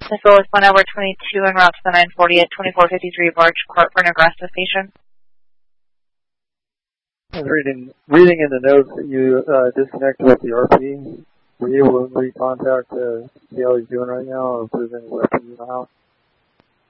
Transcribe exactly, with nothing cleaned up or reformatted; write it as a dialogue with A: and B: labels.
A: Missile is one over twenty-two en route to the nine forty at twenty-four fifty-three Barge Court for an aggressive patient.
B: I'm reading, reading in the notes that you uh, disconnected with the R P. Were you able to recontact to see how he's doing right now, or if there's any weapons in the house?